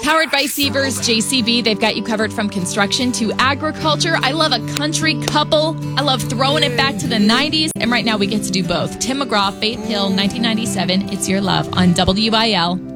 Powered by Sievers JCB, they've got you covered from construction to agriculture. I love a country couple. I love throwing it back to the 90s. And right now we get to do both. Tim McGraw, Faith Hill, 1997, It's Your Love on WIL.